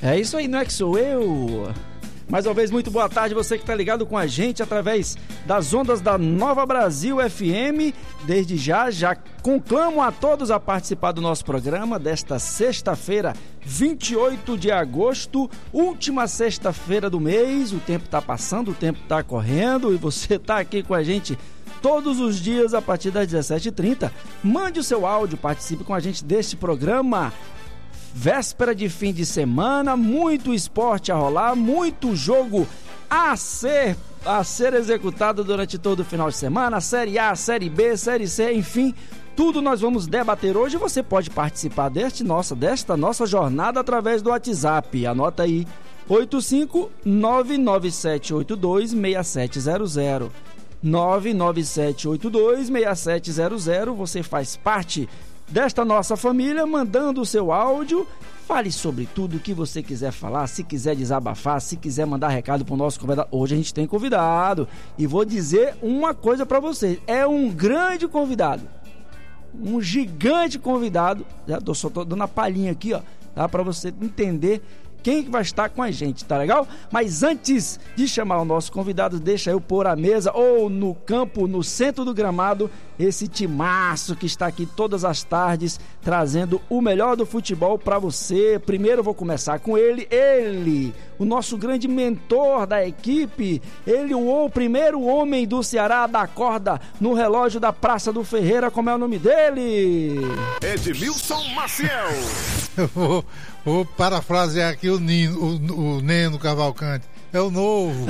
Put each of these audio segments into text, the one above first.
É isso aí, não é que sou eu? Mais uma vez, muito boa tarde, você que está ligado com a gente através das ondas da Nova Brasil FM. Desde já conclamo a todos a participar do nosso programa desta sexta-feira, 28 de agosto, última sexta-feira do mês. O tempo está passando, o tempo está correndo e você está aqui com a gente todos os dias a partir das 17h30. Mande o seu áudio, participe com a gente deste programa. Véspera de fim de semana, muito esporte a rolar, muito jogo a ser executado durante todo o final de semana, Série A, Série B, Série C, enfim, tudo nós vamos debater hoje. Você pode participar desta nossa jornada através do WhatsApp, anota aí, 85997826700, 997826700, você faz parte desta nossa família, mandando o seu áudio. Fale sobre tudo o que você quiser falar, se quiser desabafar, se quiser mandar recado pro nosso convidado. Hoje a gente tem convidado e vou dizer uma coisa para vocês, é um grande convidado, um gigante convidado. Só tô dando a palhinha aqui, ó, tá, para você entender quem que vai estar com a gente, tá legal? Mas antes de chamar o nosso convidado, deixa eu pôr a mesa, ou no campo, no centro do gramado, esse timaço que está aqui todas as tardes, trazendo o melhor do futebol para você. Primeiro eu vou começar com ele, o nosso grande mentor da equipe, ele, o primeiro homem do Ceará da corda no relógio da Praça do Ferreira. Como é o nome dele? Edmilson Maciel. Eu vou parafrasear aqui o Neno Cavalcante. É o novo.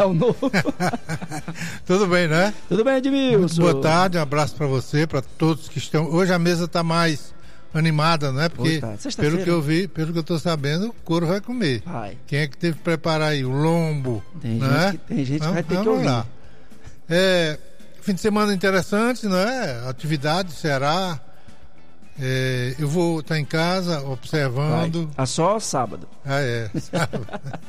Tudo bem, né? Tudo bem, Edmilson? Muito boa tarde, um abraço para você, para todos que estão. Hoje a mesa está mais animada, não é? Porque, pelo que eu vi, pelo que eu estou sabendo, o couro vai comer. Vai. Quem é que teve que preparar aí? O lombo. Tem gente que vai ter que ouvir. Lá. Fim de semana interessante, não é? Atividade, Ceará. Eu vou estar em casa observando. Só sábado. Sábado.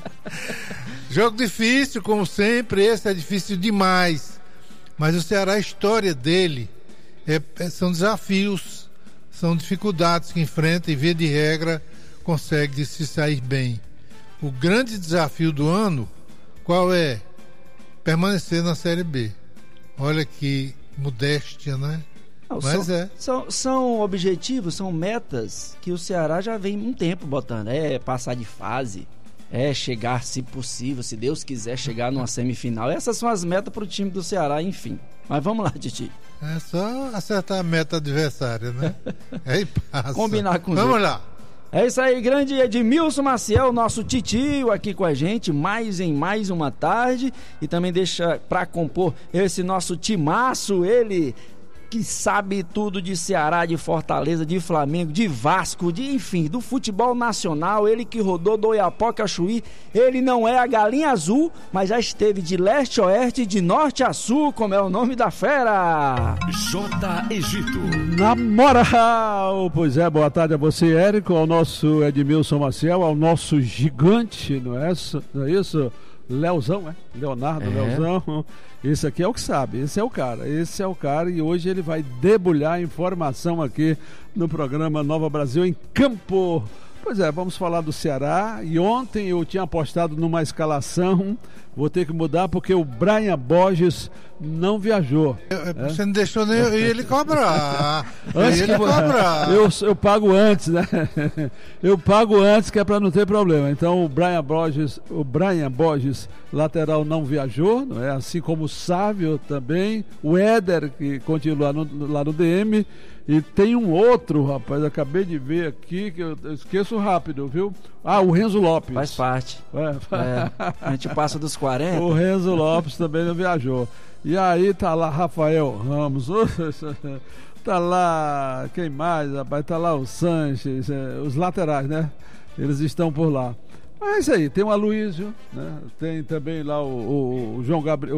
Jogo difícil, como sempre. Esse é difícil demais. Mas o Ceará, a história dele são desafios, são dificuldades que enfrenta e, via de regra, consegue se sair bem. O grande desafio do ano, qual é? Permanecer na Série B. Olha que modéstia, né? Mas são objetivos, são metas que o Ceará já vem um tempo botando. Passar de fase, chegar, se possível, se Deus quiser, chegar numa semifinal. Essas são as metas para o time do Ceará, enfim. Mas vamos lá, Titi. É só acertar a meta adversária, né? Aí passa. Combinar com Vamos lá. É isso aí, grande Edmilson Maciel, nosso titio aqui com a gente, mais uma tarde. E também deixa para compor esse nosso timaço, ele que sabe tudo de Ceará, de Fortaleza, de Flamengo, de Vasco, enfim, do futebol nacional. Ele que rodou do Oiapoque a Chuí. Ele não é a galinha azul, mas já esteve de leste a oeste, de norte a sul. Como é o nome da fera? J. Egito. Na moral! Pois é, boa tarde a você, Érico, ao nosso Edmilson Maciel, ao nosso gigante, não é isso? Leozão, Leonardo. Leozão. Esse aqui é o que sabe, esse é o cara e hoje ele vai debulhar informação aqui no programa Nova Brasil em Campo. Pois é, vamos falar do Ceará. E ontem eu tinha apostado numa escalação, vou ter que mudar porque o Brian Borges não viajou. Você não deixou nem ele cobrar. Eu pago antes, né? Eu pago antes, que é para não ter problema. Então o Brian Borges, lateral, não viajou, não é? Assim como o Sávio também, o Éder, que continua lá no DM. E tem um outro, rapaz, acabei de ver aqui, que eu esqueço rápido, viu? O Renzo Lopes. Faz parte. A gente passa dos 40. O Renzo Lopes também não viajou. E aí tá lá Rafael Ramos, tá lá, quem mais, rapaz? Tá lá o Sanches, os laterais, né? Eles estão por lá. Mas é isso aí, tem o Aloysio, né? Tem também lá o João Gabriel,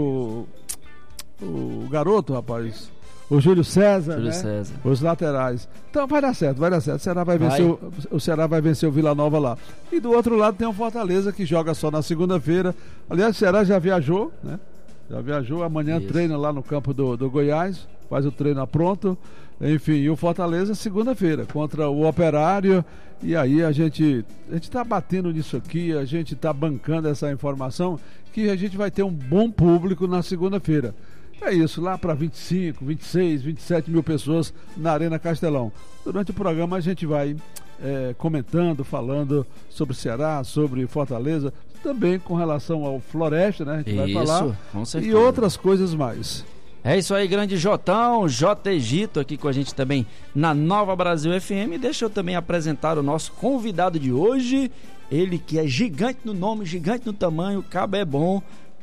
o garoto, rapaz. O Júlio César, os laterais. Então vai dar certo. O Ceará vai vencer o Vila Nova lá. E do outro lado tem o Fortaleza, que joga só na segunda-feira. Aliás, o Ceará já viajou, né? Já viajou, amanhã treina lá no campo do Goiás, faz o treino pronto. Enfim, e o Fortaleza segunda-feira contra o Operário. E aí a gente tá batendo nisso aqui, a gente tá bancando essa informação que a gente vai ter um bom público na segunda-feira. É isso, lá para 25, 26, 27 mil pessoas na Arena Castelão. Durante o programa a gente vai comentando, falando sobre Ceará, sobre Fortaleza, também com relação ao Floresta, né? A gente vai falar, com certeza. E outras coisas mais. É isso aí, grande Jotão, J Egito aqui com a gente também na Nova Brasil FM. Deixa eu também apresentar o nosso convidado de hoje, ele que é gigante no nome, gigante no tamanho, cabo é bom.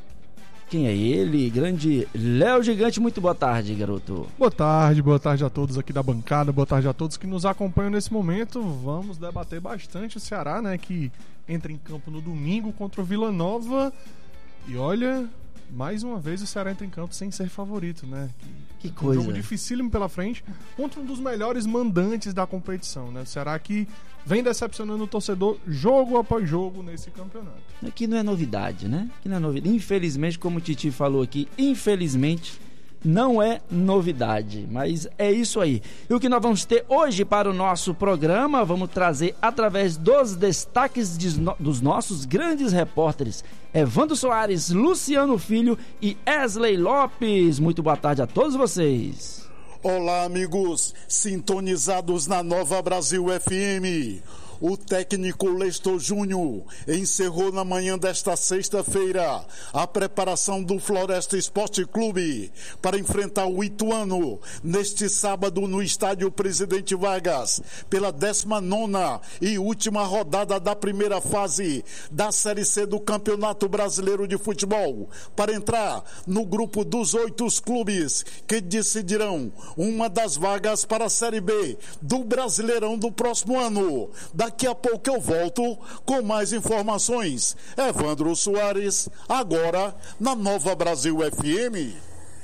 Quem é ele? Grande Léo Gigante, muito boa tarde, garoto. Boa tarde a todos aqui da bancada, boa tarde a todos que nos acompanham nesse momento. Vamos debater bastante o Ceará, né, que entra em campo no domingo contra o Vila Nova. E olha, mais uma vez o Ceará entra em campo sem ser favorito, né? Que coisa. Um jogo dificílimo pela frente contra um dos melhores mandantes da competição, né? O Ceará que vem decepcionando o torcedor jogo após jogo nesse campeonato. Aqui não é novidade, né? Aqui não é novidade. Infelizmente, como o Titi falou aqui, infelizmente não é novidade, mas é isso aí. E o que nós vamos ter hoje para o nosso programa, vamos trazer através dos destaques dos nossos grandes repórteres, Evandro Soares, Luciano Filho e Wesley Lopes. Muito boa tarde a todos vocês. Olá, amigos, sintonizados na Nova Brasil FM. O técnico Lestor Júnior encerrou na manhã desta sexta-feira a preparação do Floresta Esporte Clube para enfrentar o Ituano neste sábado no estádio Presidente Vargas pela 19ª e última rodada da primeira fase da Série C do Campeonato Brasileiro de Futebol, para entrar no grupo dos 8 clubes que decidirão uma das vagas para a Série B do Brasileirão do próximo ano. Daqui a pouco eu volto com mais informações. Evandro Soares, agora na Nova Brasil FM.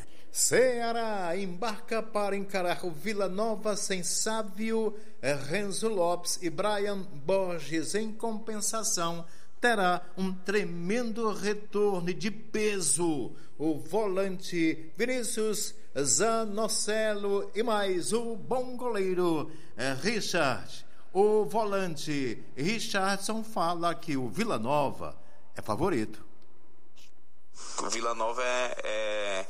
Ceará embarca para encarar o Vila Nova sem Sávio, Renzo Lopes e Brian Borges. Em compensação, terá um tremendo retorno de peso o volante Vinícius Zanocelo e mais o bom goleiro Richard. O volante Richardson fala que o Vila Nova é favorito. O Vila Nova é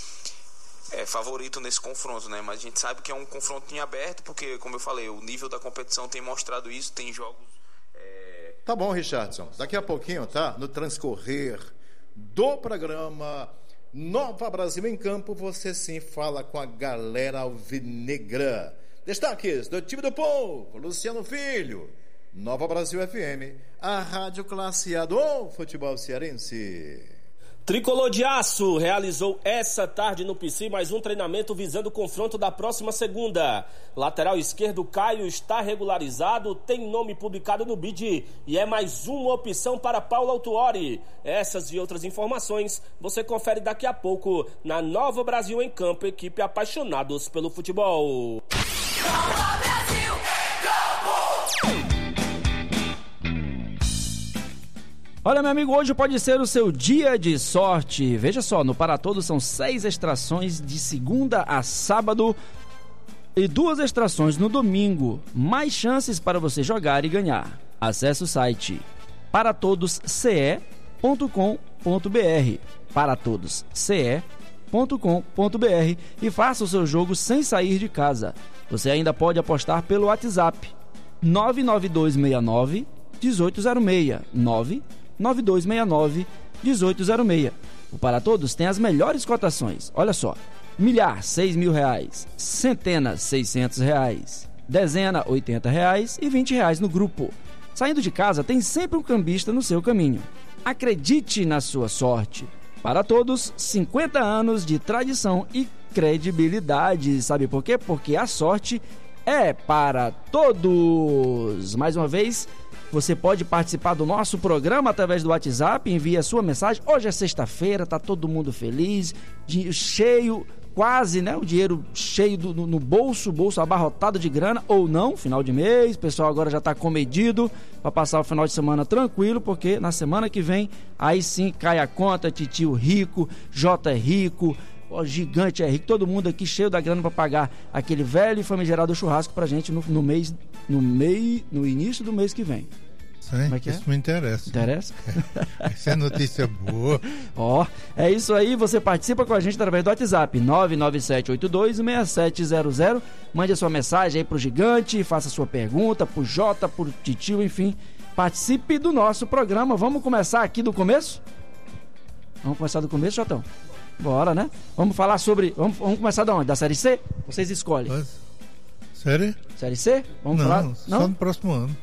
favorito nesse confronto, né? Mas a gente sabe que é um confronto em aberto, porque, como eu falei, o nível da competição tem mostrado isso, tem jogos... Tá bom, Richardson. Daqui a pouquinho, tá? No transcorrer do programa Nova Brasil em Campo, você sim fala com a galera alvinegra. Destaques do time do povo, Luciano Filho, Nova Brasil FM, a rádio classe A do futebol cearense. Tricolor de Aço realizou essa tarde no PC mais um treinamento visando o confronto da próxima segunda. Lateral esquerdo Caio está regularizado, tem nome publicado no BID e é mais uma opção para Paulo Autuori. Essas e outras informações você confere daqui a pouco na Nova Brasil em Campo, equipe apaixonados pelo futebol. Nova Brasil em Campo! Olha, meu amigo, hoje pode ser o seu dia de sorte. Veja só, no Para Todos são 6 extrações de segunda a sábado e 2 extrações no domingo. Mais chances para você jogar e ganhar. Acesse o site paratodosce.com.br paratodosce.com.br e faça o seu jogo sem sair de casa. Você ainda pode apostar pelo WhatsApp 99269 1806 99269-1806. O Para Todos tem as melhores cotações. Olha só: milhar, R$6.000, centena, R$600, dezena, R$80 e R$20 no grupo. Saindo de casa, tem sempre um cambista no seu caminho. Acredite na sua sorte. Para Todos, 50 anos de tradição e credibilidade. Sabe por quê? Porque a sorte é para todos. Mais uma vez, você pode participar do nosso programa através do WhatsApp, envia a sua mensagem. Hoje é sexta-feira, tá todo mundo feliz, cheio, quase, né? O dinheiro cheio no bolso abarrotado de grana, ou não, final de mês, o pessoal agora já tá comedido para passar o final de semana tranquilo, porque na semana que vem, aí sim cai a conta, Titio rico, Jota é rico, o Gigante Henrique, todo mundo aqui cheio da grana para pagar aquele velho e famigerado churrasco pra gente no início do mês que vem. Sim, Como é que isso é? me interessa. Interessa? Essa é notícia boa. Ó, é isso aí, você participa com a gente através do WhatsApp 997826700. Mande a sua mensagem aí pro Gigante, faça a sua pergunta pro Jota, pro Titio, enfim. Participe do nosso programa. Vamos começar aqui do começo? Vamos começar do começo, Jotão? Bora, né? Vamos falar sobre... Vamos começar da onde? Da Série C? Vocês escolhem. Série? Série C? Vamos Não, falar? Não? só no próximo ano.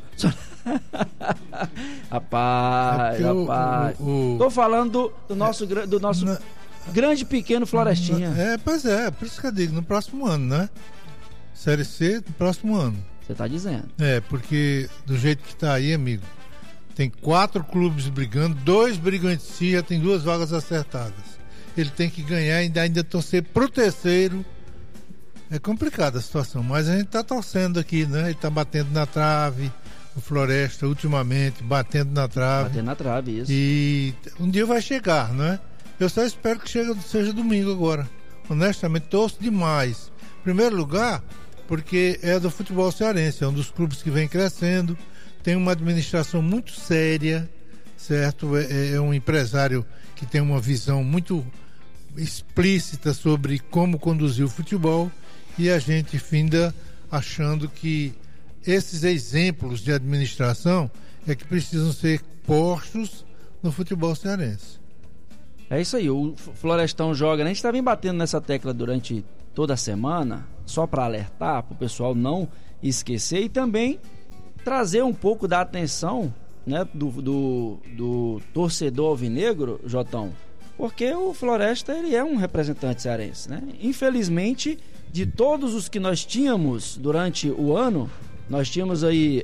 Rapaz. Tô falando do nosso grande pequeno Florestinha. Pois é, por isso que eu digo, no próximo ano, né? Série C, no próximo ano. Você tá dizendo. Porque do jeito que tá aí, amigo, tem 4 clubes brigando, 2 brigam entre si, já tem 2 vagas acertadas. Ele tem que ganhar e ainda torcer pro terceiro. É complicada a situação, mas a gente tá torcendo aqui, né? Ele tá batendo na trave, o Floresta ultimamente batendo na trave. Batendo na trave, isso. E um dia vai chegar, né? Eu só espero que seja domingo agora. Honestamente, torço demais. Em primeiro lugar, porque é do futebol cearense, é um dos clubes que vem crescendo, tem uma administração muito séria, certo? É um empresário que tem uma visão muito explícita sobre como conduzir o futebol, e a gente finda achando que esses exemplos de administração é que precisam ser postos no futebol cearense. É isso aí, o Florestão joga, né? A gente tá bem batendo nessa tecla durante toda a semana, só para alertar, para o pessoal não esquecer e também trazer um pouco da atenção, né, do torcedor alvinegro, Jotão, porque o Floresta, ele é um representante cearense, né? Infelizmente, de todos os que nós tínhamos durante o ano, nós tínhamos aí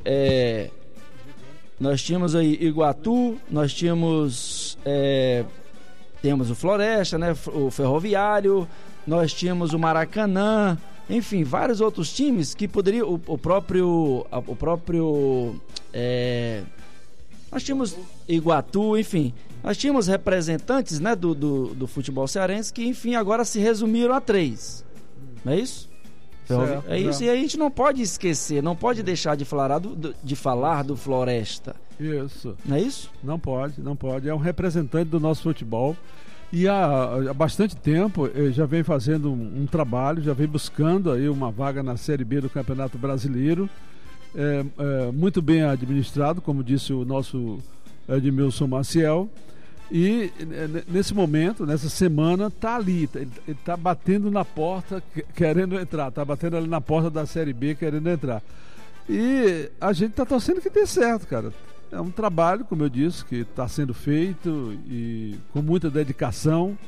Iguatu, nós tínhamos o Floresta, né, o Ferroviário, nós tínhamos o Maracanã, enfim, vários outros times que poderiam, nós tínhamos Iguatu, enfim, nós tínhamos representantes, né, do futebol cearense que, enfim, agora se resumiram a 3, não é isso? Certo, é isso, e a gente não pode esquecer, não pode deixar de falar do Floresta. Isso. Não é isso? Não pode. É um representante do nosso futebol. E há bastante tempo já vem fazendo um trabalho, já vem buscando aí uma vaga na Série B do Campeonato Brasileiro. Muito bem administrado, como disse o nosso Edmilson Maciel. E nesse momento, nessa semana, tá ali, ele tá batendo na porta, querendo entrar, tá batendo ali na porta da Série B, querendo entrar. E a gente tá torcendo que dê certo, cara. É um trabalho, como eu disse, que está sendo feito e com muita dedicação.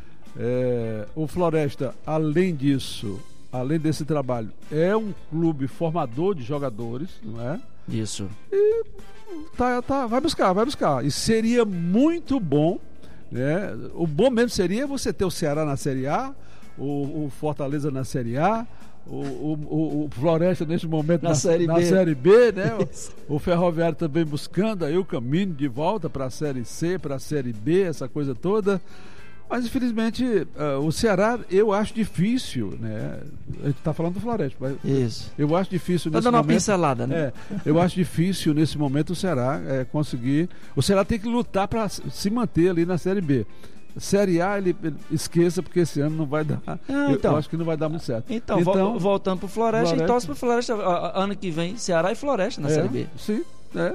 O Floresta, além disso, além desse trabalho, é um clube formador de jogadores, não é? Isso. E vai buscar. E seria muito bom, né? O bom mesmo seria você ter o Ceará na Série A, o Fortaleza na Série A, o Floresta neste momento na Série B, né? O Ferroviário também buscando aí o caminho de volta para a Série C, para a Série B, essa coisa toda. Mas infelizmente o Ceará, eu acho difícil, né? A gente está falando do Floresta, mas isso. Eu acho difícil nesse dando momento. Uma pincelada, né? Eu acho difícil nesse momento o Ceará conseguir. O Ceará tem que lutar para se manter ali na Série B. Série A ele esqueça, porque esse ano não vai dar. Eu acho que não vai dar muito certo. Então voltando pro Floresta, e torce pro Floresta ano que vem, Ceará e Floresta na Série B. Sim.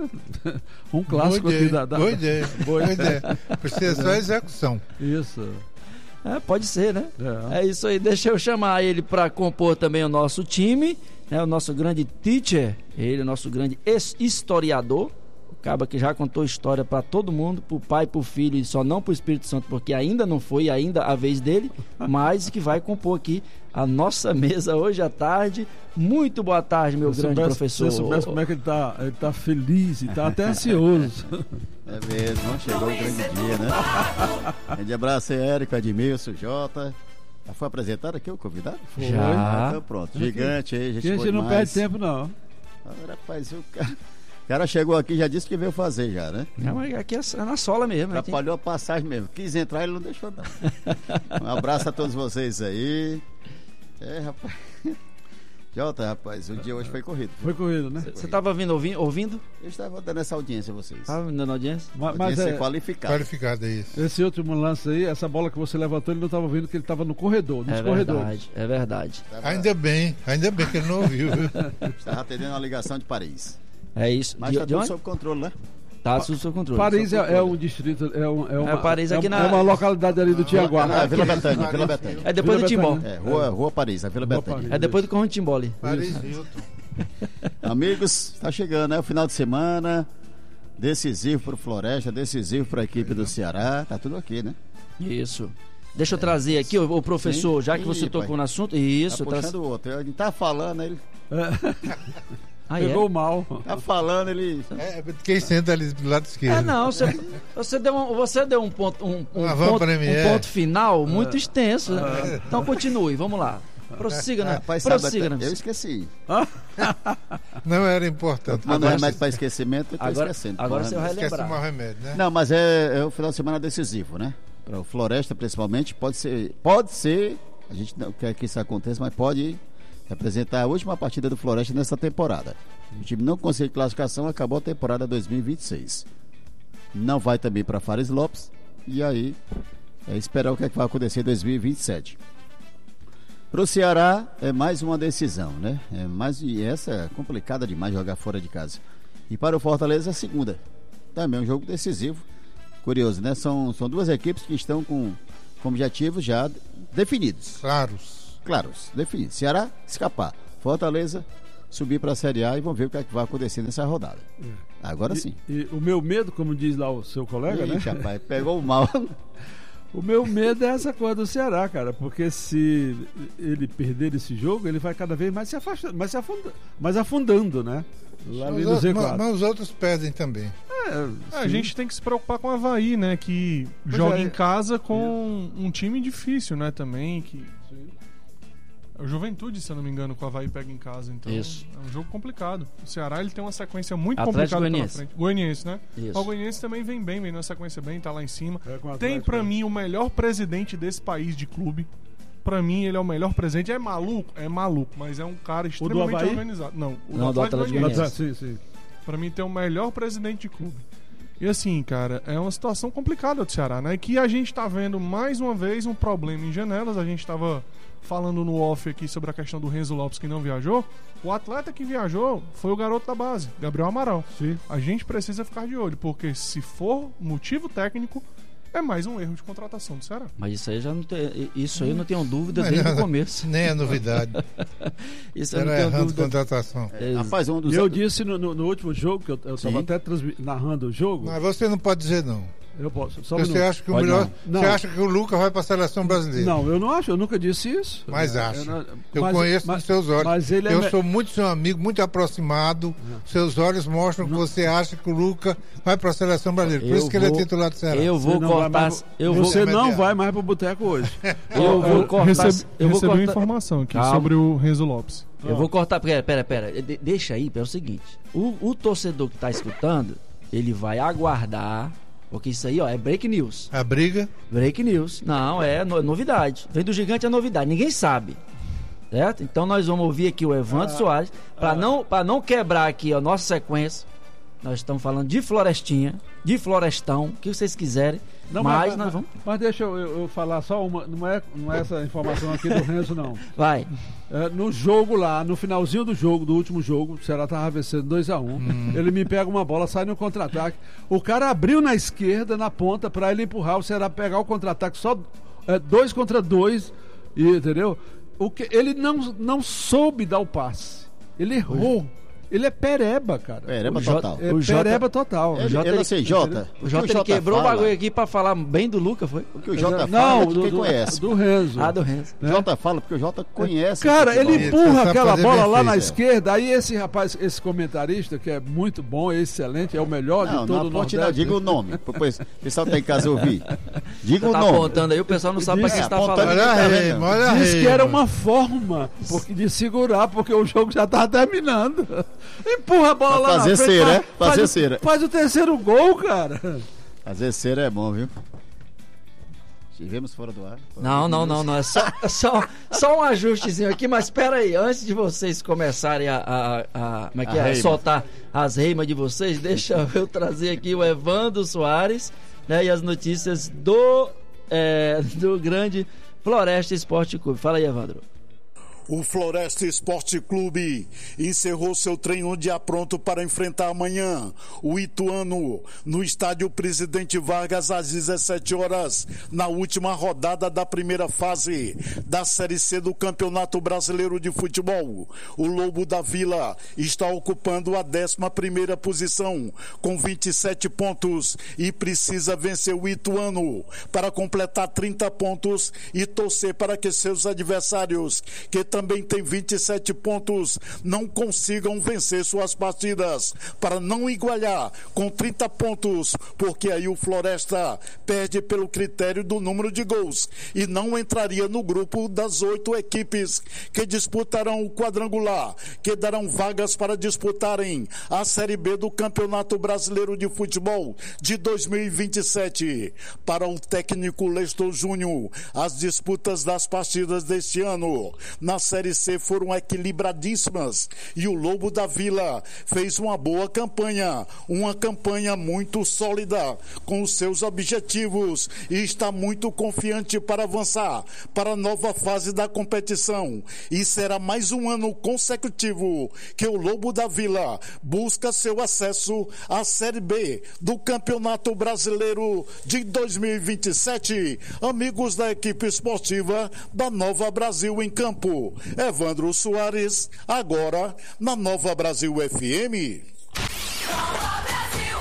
Um clássico aqui da. Boa ideia. Precisa só execução. Isso. Pode ser, né? É isso aí. Deixa eu chamar ele para compor também o nosso time, né? O nosso grande teacher, ele, o nosso grande historiador. Acaba que já contou história para todo mundo, pro pai, pro filho, e só não pro Espírito Santo, porque ainda não foi ainda a vez dele, mas que vai compor aqui a nossa mesa hoje à tarde. Muito boa tarde, meu grande professor. Se você soubesse como é que ele tá feliz e tá até ansioso. É mesmo, chegou o grande dia, né? Grande abraço, Érico, Edmilson, Jota. Já foi apresentado aqui o convidado? Já. Então pronto, Gigante aí, a gente não perde tempo, não. Agora, rapaz, o cara... cara chegou aqui e já disse que veio fazer já, né? Não, mas aqui é na sola mesmo. Aqui. Atrapalhou a passagem mesmo. Quis entrar, ele não deixou não. Um abraço a todos vocês aí. Rapaz. Jota, rapaz, o dia hoje foi corrido. Foi corrido, né? Você estava ouvindo? Eu estava dando essa audiência a vocês. Estava dando audiência? Mas é qualificada. Qualificado, é isso. Esse último lance aí, essa bola que você levantou, ele não estava ouvindo, que ele estava no corredor, nos corredores. É verdade. Ainda bem que ele não ouviu. Estava atendendo uma ligação de Paris. É isso. Mas está tudo sob controle, né? Tá tudo sob controle. Paris é um distrito, Paris aqui é uma localidade ali do Tiaguá. Vila Betânia, Vila Betânia. É depois do Timbó. Rua Paris, a Vila Betânia. É depois do Conjunto Timbó ali. Paris Hilton. Amigos, está chegando, né? O final de semana decisivo para o Floresta, decisivo para a equipe do Ceará. Tá tudo aqui, né? Isso. Deixa eu trazer aqui o professor, já que você tocou no assunto. Isso. Tá puxando o outro. Ele tá falando, ele... Pegou mal. Tá falando, ele... Quem senta ali do lado esquerdo. Não, você deu um ponto final muito extenso. Então continue, vamos lá. Prossiga, né? Prossiga, né? Eu esqueci. Não era importante. Manda um remédio para esquecimento, eu tô esquecendo. Agora você vai lembrar. Esquece o mau remédio, né? Não, mas é o final de semana decisivo, né? Para o Floresta, principalmente, pode ser, a gente não quer que isso aconteça, mas pode representar a última partida do Floresta nessa temporada. O time não conseguiu classificação, acabou a temporada 2026. Não vai também para Fares Lopes, e aí esperar o que vai acontecer em 2027. Para o Ceará é mais uma decisão, né? E essa é complicada demais jogar fora de casa. E para o Fortaleza a segunda. Também um jogo decisivo. Curioso, né? São duas equipes que estão com objetivos já definidos. Claros, definidos. Ceará escapar. Fortaleza subir para a Série A e vamos ver o que vai acontecer nessa rodada. Agora sim. E o meu medo, como diz lá o seu colega, né? Rapaz, pegou o mal. O meu medo é essa coisa do Ceará, cara, porque se ele perder esse jogo, ele vai cada vez mais se afastando, mais afundando, né? Lá ali no Z4. Mas os outros perdem também. A gente tem que se preocupar com o Avaí, né? Que joga em casa com um time difícil, né? Também, que... É o Juventude, se eu não me engano, que o Avaí pega em casa. Então Isso. É um jogo complicado. O Ceará ele tem uma sequência muito Atlético complicada Goianiense. pela frente. Goianiense, né? Isso. O Goianiense também vem numa sequência bem, tá lá em cima. Tem pra mim o melhor presidente desse país de clube. Pra mim ele é o melhor presidente. É maluco, mas é um cara extremamente organizado. Não, do Atlético Goianiense. Sim. Pra mim tem o melhor presidente de clube. E assim, cara, é uma situação complicada do Ceará, né? Que a gente tá vendo mais uma vez um problema em janelas. A gente tava falando no off aqui sobre a questão do Renzo Lopes que não viajou. O atleta que viajou foi o garoto da base, Gabriel Amaral. Sim. A gente precisa ficar de olho, porque se for motivo técnico, é mais um erro de contratação do Ceará. Mas isso aí eu não tenho dúvida desde o começo. Nem é novidade. Isso eu não tenho errando dúvida. Contratação. Rapaz, eu disse no último jogo, que eu estava até narrando o jogo. Mas você não pode dizer não. Eu posso. Você acha que o melhor? Você acha que o Lucas vai para a seleção brasileira? Não, eu não acho. Eu nunca disse isso. Mas acho. Eu conheço nos seus olhos. Mas ele eu sou muito seu amigo, muito aproximado. Seus olhos mostram que você acha que o Lucas vai para a seleção brasileira. Por isso que ele é titular do Ceará. Eu vou cortar. Você não vai mais para o boteco hoje. Eu vou cortar. Recebi uma informação aqui sobre o Renzo Lopes. Eu vou cortar. Pera. Deixa aí, é o seguinte. O torcedor que está escutando, ele vai aguardar. Porque isso aí, é break news. A briga? Break news. Não, é novidade. Vem do gigante é novidade. Ninguém sabe. Certo? Então nós vamos ouvir aqui o Evandro Soares. Para não quebrar aqui a nossa sequência. Nós estamos falando de Florestinha, de Florestão, o que vocês quiserem. Não, mas nós vamos. Mas deixa eu falar só uma. Não é essa informação aqui do Renzo, não. Vai. No jogo lá, no finalzinho do jogo, do último jogo, o Ceará estava vencendo 2-1. Ele me pega uma bola, sai no contra-ataque. O cara abriu na esquerda, na ponta, para ele empurrar o Ceará pegar o contra-ataque só 2 contra 2. Entendeu? Ele não soube dar o passe. Ele errou. Ele é pereba, cara. Pereba total. Pereba total. Eu não sei, Jota. O Jota quebrou o bagulho aqui pra falar bem do Lucas, foi? O que o Jota fala é de quem conhece. Do Renzo. Do Renzo. O Jota fala porque o Jota conhece. Cara, ele empurra aquela bola lá na esquerda. Aí esse rapaz, esse comentarista, que é muito bom, excelente, é o melhor de todo o Nordeste. Diga o nome. Depois o pessoal tem em casa ouvir. Diga o nome. Tá apontando aí, o pessoal não sabe pra quem está falando. Diz que era uma forma de segurar, porque o jogo já estava terminando. Empurra a bola lá fazer na frente. cera, fazer cera. Faz o terceiro gol, cara. Fazer cera é bom, viu? Estivemos fora do ar. Não. É só um ajustezinho aqui, mas espera aí. Antes de vocês começarem como é que é? Soltar as reimas de vocês, deixa eu trazer aqui o Evandro Soares, né, e as notícias do grande Floresta Esporte Clube. Fala aí, Evandro. O Floresta Esporte Clube encerrou seu treino dia pronto para enfrentar amanhã o Ituano no estádio Presidente Vargas às 17 horas, na última rodada da primeira fase da Série C do Campeonato Brasileiro de Futebol. O Lobo da Vila está ocupando a 11ª posição com 27 pontos e precisa vencer o Ituano para completar 30 pontos e torcer para que seus adversários, que também tem 27 pontos, não consigam vencer suas partidas para não igualar com 30 pontos, porque aí o Floresta perde pelo critério do número de gols e não entraria no grupo das 8 equipes que disputarão o quadrangular, que darão vagas para disputarem a Série B do Campeonato Brasileiro de Futebol de 2027. Para o técnico Leston Júnior, as disputas das partidas deste ano na Série C foram equilibradíssimas e o Lobo da Vila fez uma boa campanha, uma campanha muito sólida com os seus objetivos e está muito confiante para avançar para a nova fase da competição, e será mais um ano consecutivo que o Lobo da Vila busca seu acesso à Série B do Campeonato Brasileiro de 2027. Amigos da equipe esportiva da Nova Brasil em Campo, Evandro Soares, agora na Nova Brasil FM. Nova Brasil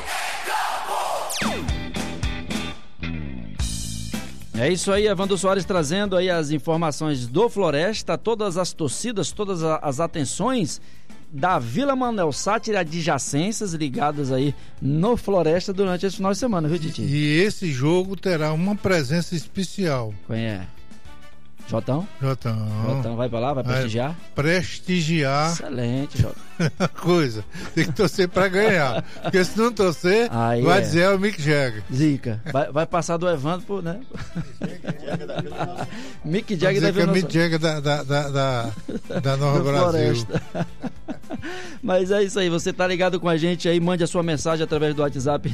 É isso aí, Evandro Soares trazendo aí as informações do Floresta, todas as torcidas, todas as atenções da Vila Manuel Sátira, adjacências ligadas aí no Floresta durante esse final de semana, viu, Titi? E esse jogo terá uma presença especial. Quem é? Jotão, vai pra lá, vai prestigiar? Prestigiar. Excelente, Jotão. Coisa, tem que torcer pra ganhar. Porque se não torcer, aí vai dizer é o Mick Jagger. Zica. Vai passar do Evandro, né? Mick Jagger da Vila Mick Jagger da Nova Brasil. Mas é isso aí, você tá ligado com a gente aí, mande a sua mensagem através do WhatsApp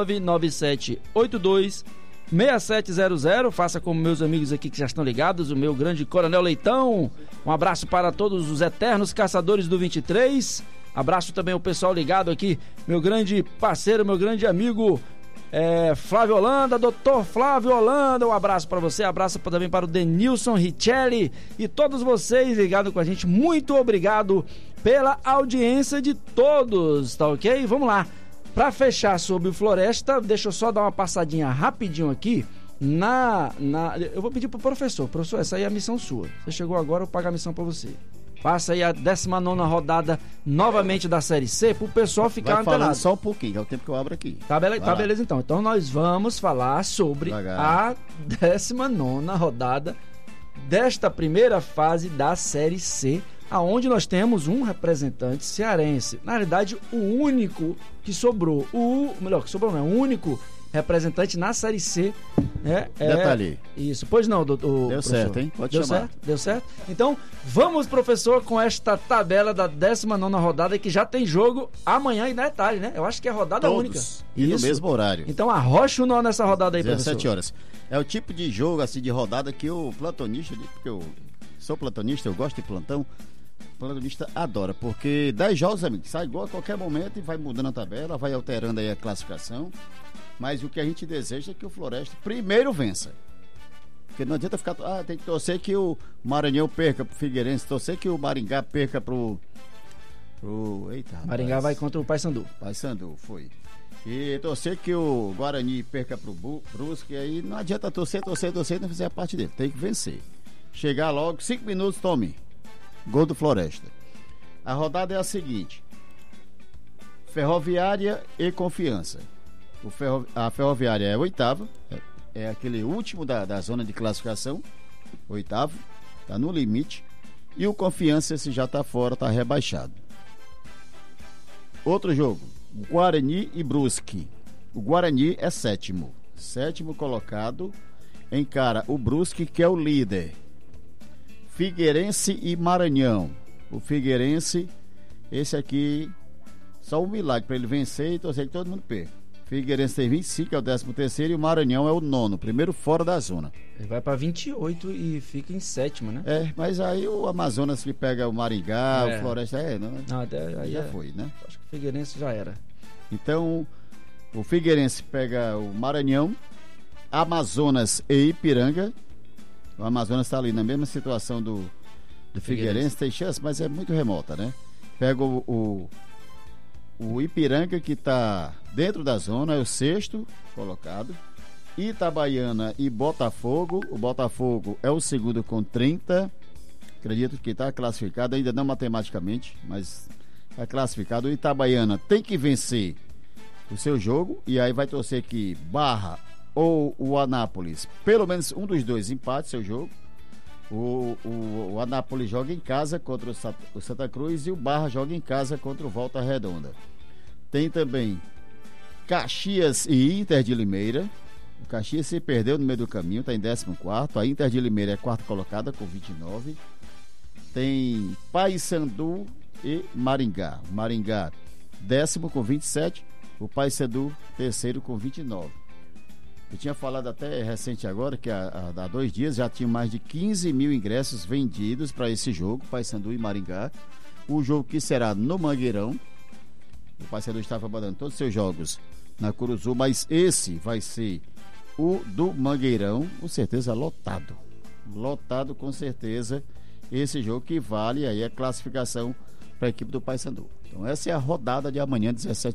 997826700, faça como meus amigos aqui que já estão ligados, o meu grande Coronel Leitão, um abraço para todos os eternos caçadores do 23, abraço também o pessoal ligado aqui, meu grande parceiro, meu grande amigo Flávio Holanda, doutor Flávio Holanda, um abraço para você, abraço também para o Denilson Richelli e todos vocês ligados com a gente, muito obrigado pela audiência de todos, tá ok? Vamos lá. Para fechar sobre o Floresta, deixa eu só dar uma passadinha rapidinho aqui eu vou pedir pro professor, essa aí é a missão sua. Você chegou agora, eu pago a missão para você. Passa aí a 19ª rodada novamente da Série C pro pessoal ficar antenado. Só um pouquinho, é o tempo que eu abro aqui. Tá beleza então. Então nós vamos falar sobre a 19ª rodada desta primeira fase da Série C, aonde nós temos um representante cearense. Na realidade, o único que sobrou. O único representante na Série C. Detalhe. Isso. Pois não, doutor. Deu certo, hein? Pode Deu chamar. Certo? Deu certo? Então, vamos, professor, com esta tabela da 19ª rodada, que já tem jogo amanhã e detalhe, né? Eu acho que é rodada única. E no mesmo horário. Então, arrocha o nó nessa rodada aí, 17 professor. horas. É o tipo de jogo, assim, de rodada que o plantonista, porque eu sou plantonista, eu gosto de plantão, o plantonista adora, porque 10 jogos, amigo, sai gol a qualquer momento e vai mudando a tabela, vai alterando aí a classificação, mas o que a gente deseja é que o Floresta primeiro vença. Porque não adianta ficar, tem que torcer que o Maranhão perca pro Figueirense, torcer que o Maringá perca pro Maringá vai contra o Paysandu. Paysandu, foi. E torcer que o Guarani perca pro Brusque, e aí não adianta torcer e não fizer a parte dele, tem que vencer. Chegar logo, 5 minutos, tome. Gol do Floresta. A rodada é a seguinte: Ferroviária e Confiança. A Ferroviária é a 8ª, é aquele último da zona de classificação, 8º, tá no limite. E o Confiança, esse já tá fora, tá rebaixado. Outro jogo, Guarani e Brusque. O Guarani é sétimo colocado, encara o Brusque, que é o líder. Figueirense e Maranhão. O Figueirense, esse aqui, só um milagre para ele vencer e torcer que todo mundo perca. Figueirense tem 25, é o 13º, e o Maranhão é o 9º, primeiro fora da zona. Ele vai para 28 e fica em 7º, né? Mas aí o Amazonas que pega o Maringá, o Floresta, não, até aí já foi, né? Acho que o Figueirense já era. Então, o Figueirense pega o Maranhão, Amazonas e Ipiranga. O Amazonas está ali na mesma situação do Figueirense, tem chance, mas é muito remota, né? Pega o Ipiranga, que está dentro da zona, é o 6º colocado. Itabaiana e Botafogo. O Botafogo é o 2º com 30. Acredito que está classificado, ainda não matematicamente, mas está classificado. O Itabaiana tem que vencer o seu jogo, e aí vai torcer que Barra ou o Anápolis, pelo menos um dos dois, empate seu jogo. O Anápolis joga em casa contra o Santa Cruz, e o Barra joga em casa contra o Volta Redonda. Tem também Caxias e Inter de Limeira. O Caxias se perdeu no meio do caminho, está em 14º. A Inter de Limeira é 4ª colocada com 29. Tem Paysandu e Maringá. O Maringá 10º com 27. O Paysandu 3º com 29. Eu tinha falado até recente agora que há 2 dias já tinha mais de 15 mil ingressos vendidos para esse jogo, Paysandu e Maringá. O jogo que será no Mangueirão. O Paysandu estava abandonando todos os seus jogos na Curuzu, mas esse vai ser o do Mangueirão, com certeza lotado. Lotado com certeza, esse jogo que vale aí a classificação para a equipe do Paysandu. Então essa é a rodada de amanhã, 17